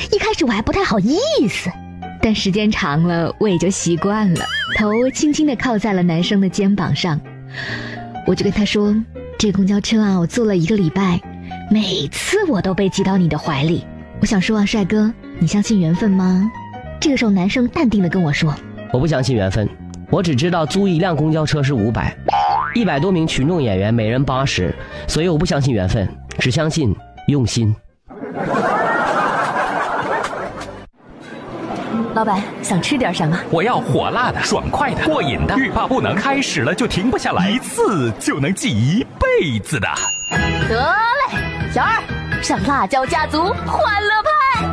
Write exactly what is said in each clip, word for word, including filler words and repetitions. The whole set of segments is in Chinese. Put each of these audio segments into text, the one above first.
一开始我还不太好意思，但时间长了我也就习惯了，头轻轻地靠在了男生的肩膀上。我就跟他说，这公交车啊，我坐了一个礼拜，每次我都被挤到你的怀里。我想说啊，帅哥，你相信缘分吗？这个时候男生淡定地跟我说， 我不相信缘分，我只知道租一辆公交车是五百，一百多名群众演员每人八十，所以我不相信缘分，只相信用心。 老板，想吃点什么？ 我要火辣的、爽快的、过瘾的，欲罢不能，开始了就停不下来，一次就能记一辈子的。 得嘞，小二，上辣椒家族欢乐派。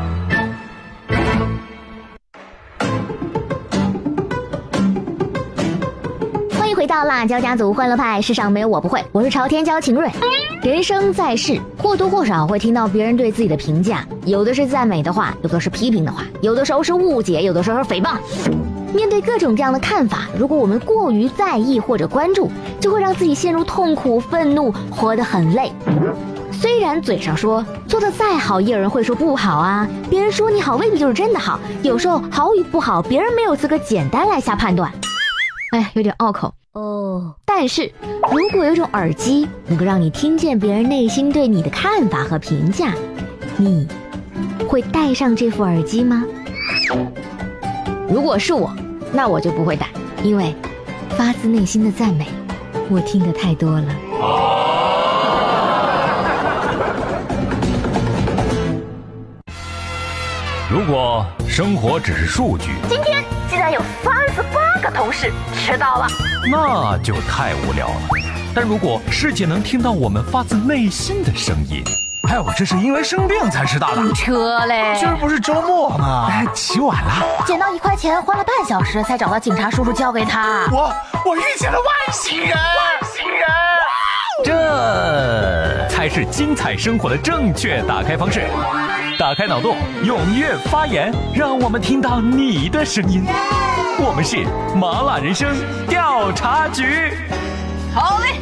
欢迎回到辣椒家族欢乐派，世上没有我不会，我是朝天椒秦蕊。人生在世，或多或少会听到别人对自己的评价，有的是赞美的话，有的是批评的话，有的时候是误解，有的时候是诽谤。面对各种这样的看法，如果我们过于在意或者关注，就会让自己陷入痛苦、愤怒，活得很累。虽然嘴上说做得再好，也有人会说不好啊，别人说你好未必就是真的好，有时候好与不好，别人没有资格简单来下判断。哎，有点拗口哦。但是如果有一种耳机能够让你听见别人内心对你的看法和评价，你会戴上这副耳机吗？如果是我，那我就不会戴，因为发自内心的赞美我听得太多了。 如果生活只是数据， 今天竟然有三十八个同事迟到了， 那就太无聊了。但如果世界能听到我们发自内心的声音， 哎，我这是因为生病才迟到的。 车嘞， 今儿不是周末吗？哎，起晚了， 捡到一块钱花了半小时才找到警察叔叔交给他。 我我遇见了外星人，外星人， 这才是精彩生活的正确打开方式。打开脑洞，踊跃发言，让我们听到你的声音。我们是麻辣人生调查局。 好嘞。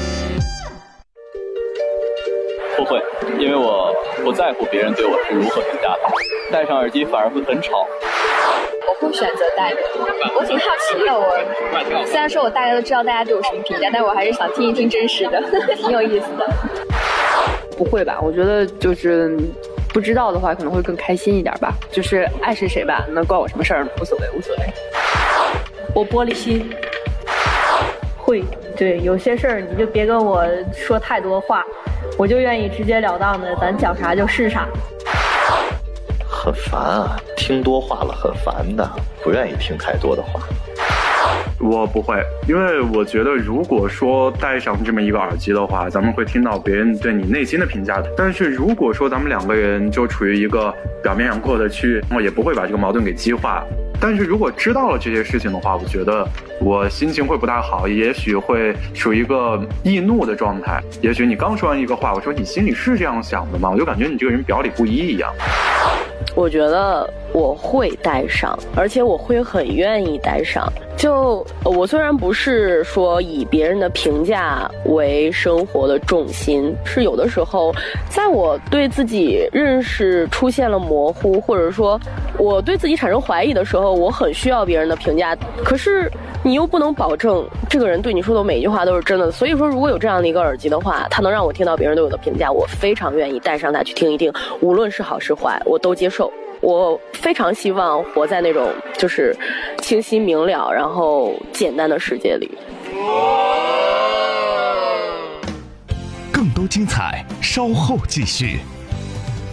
不会，因为我不在乎别人对我是如何评价的，戴上耳机反而会很吵。 我会选择戴的，我挺好奇的。我虽然说我大概都知道大家对我什么评价，但我还是想听一听真实的，挺有意思的。 不会吧？我觉得就是不知道的话，可能会更开心一点吧。就是爱谁谁吧，那关我什么事儿？无所谓，无所谓。 我玻璃心。会，对，有些事儿你就别跟我说太多话，我就愿意直截了当的，咱讲啥就是啥。 很烦啊，听多话了很烦的，不愿意听太多的话。 我不会，因为我觉得如果说戴上这么一个耳机的话，咱们会听到别人对你内心的评价的。但是如果说咱们两个人就处于一个表面上过得去，我也不会把这个矛盾给激化。但是如果知道了这些事情的话，我觉得我心情会不太好，也许会处于一个易怒的状态。也许你刚说完一个话，我说你心里是这样想的吗？我就感觉你这个人表里不一一样。 我觉得我会戴上，而且我会很愿意戴上。就我虽然不是说以别人的评价为生活的重心，是有的时候在我对自己认识出现了模糊，或者说我对自己产生怀疑的时候，我很需要别人的评价。可是你又不能保证这个人对你说的每一句话都是真的，所以说如果有这样的一个耳机的话，它能让我听到别人对我的评价，我非常愿意戴上它去听一听，无论是好是坏我都接受。我非常希望活在那种就是清晰明了然后简单的世界里。 更多精彩稍后继续。